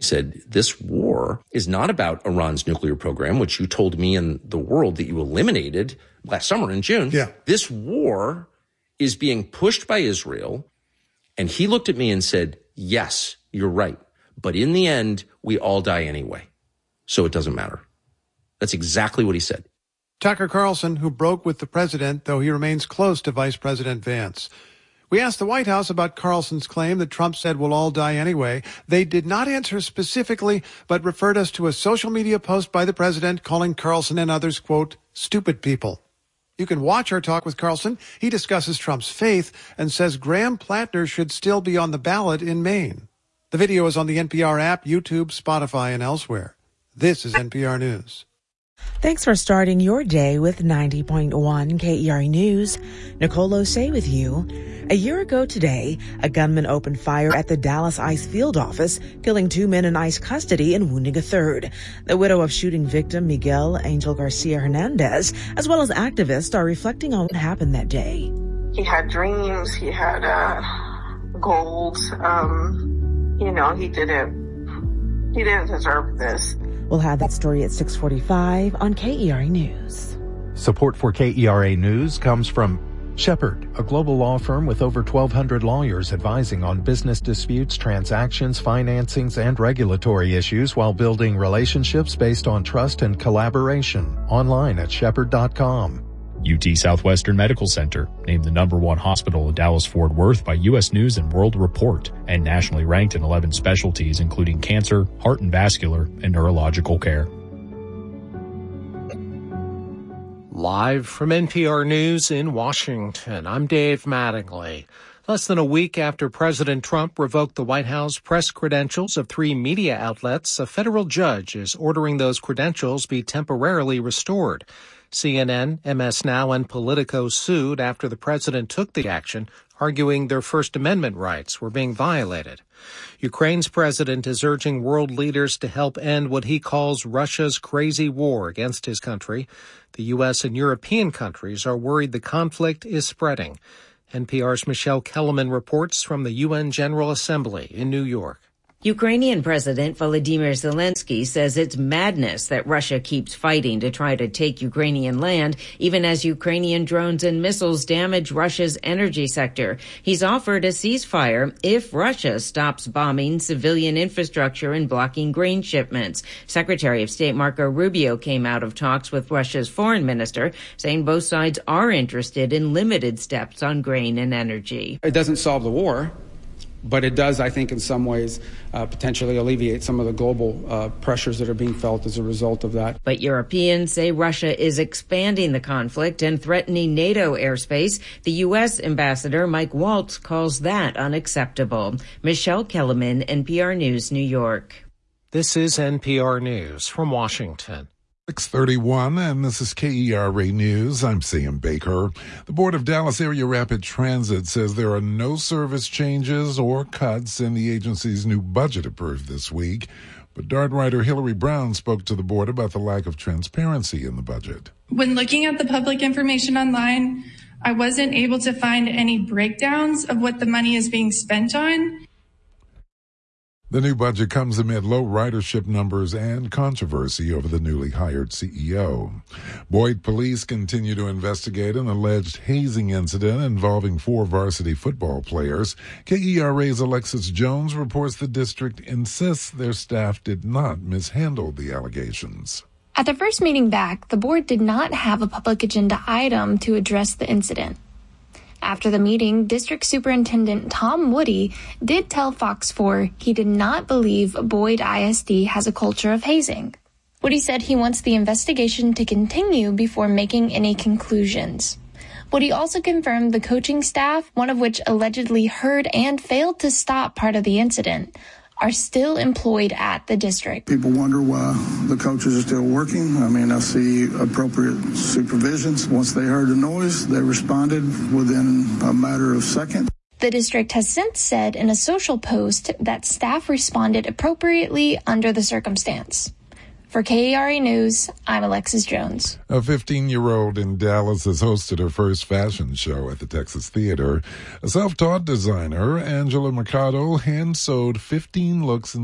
said, this war is not about Iran's nuclear program, which you told me and the world that you eliminated last summer in June. Yeah. This war is being pushed by Israel. And he looked at me and said, yes, you're right. But in the end, we all die anyway. So it doesn't matter. That's exactly what he said. Tucker Carlson, who broke with the president, though he remains close to Vice President Vance. We asked the White House about Carlson's claim that Trump said we'll all die anyway. They did not answer specifically, but referred us to a social media post by the president calling Carlson and others, quote, stupid people. You can watch our talk with Carlson. He discusses Trump's faith and says Graham Plattner should still be on the ballot in Maine. The video is on the NPR app, YouTube, Spotify, and elsewhere. This is NPR News. Thanks for starting your day with 90.1 KERA News. Nicole Osei with you. A year ago today, a gunman opened fire at the Dallas ICE field office, killing 2 men in ICE custody and wounding a third. The widow of shooting victim Miguel Angel Garcia Hernandez, as well as activists, are reflecting on what happened that day. He had dreams. He had goals. He didn't deserve this. We'll have that story at 6:45 on KERA News. Support for KERA News comes from Shepherd, a global law firm with over 1,200 lawyers advising on business disputes, transactions, financings, and regulatory issues while building relationships based on trust and collaboration. Online at shepherd.com. UT Southwestern Medical Center, named the #1 hospital in Dallas-Fort Worth by U.S. News & World Report, and nationally ranked in 11 specialties including cancer, heart and vascular, and neurological care. Live from NPR News in Washington, I'm Dave Mattingly. Less than a week after President Trump revoked the White House press credentials of 3 media outlets, a federal judge is ordering those credentials be temporarily restored. CNN, MS Now, and Politico sued after the president took the action, arguing their First Amendment rights were being violated. Ukraine's president is urging world leaders to help end what he calls Russia's crazy war against his country. The U.S. and European countries are worried the conflict is spreading. NPR's Michelle Kellerman reports from the UN General Assembly in New York. Ukrainian President Volodymyr Zelensky says it's madness that Russia keeps fighting to try to take Ukrainian land, even as Ukrainian drones and missiles damage Russia's energy sector. He's offered a ceasefire if Russia stops bombing civilian infrastructure and blocking grain shipments. Secretary of State Marco Rubio came out of talks with Russia's foreign minister, saying both sides are interested in limited steps on grain and energy. It doesn't solve the war, but it does, I think, in some ways, potentially alleviate some of the global pressures that are being felt as a result of that. But Europeans say Russia is expanding the conflict and threatening NATO airspace. The U.S. Ambassador Mike Waltz calls that unacceptable. Michelle Kellerman, NPR News, New York. This is NPR News from Washington. 6:31, and this is KERA News. I'm Sam Baker. The Board of Dallas Area Rapid Transit says there are no service changes or cuts in the agency's new budget approved this week. But DART writer Hillary Brown spoke to the board about the lack of transparency in the budget. When looking at the public information online, I wasn't able to find any breakdowns of what the money is being spent on. The new budget comes amid low ridership numbers and controversy over the newly hired CEO. Boyd police continue to investigate an alleged hazing incident involving 4 varsity football players. KERA's Alexis Jones reports the district insists their staff did not mishandle the allegations. At the first meeting back, the board did not have a public agenda item to address the incident. After the meeting, District Superintendent Tom Woody did tell Fox 4 he did not believe Boyd ISD has a culture of hazing. Woody said he wants the investigation to continue before making any conclusions. Woody also confirmed the coaching staff, one of which allegedly heard and failed to stop part of the incident, are still employed at the district. People wonder why the coaches are still working. I see appropriate supervisions. Once they heard the noise, they responded within a matter of seconds. The district has since said in a social post that staff responded appropriately under the circumstance. For KERA News, I'm Alexis Jones. A 15-year-old in Dallas has hosted her first fashion show at the Texas Theater. A self-taught designer, Angela Mercado, hand-sewed 15 looks in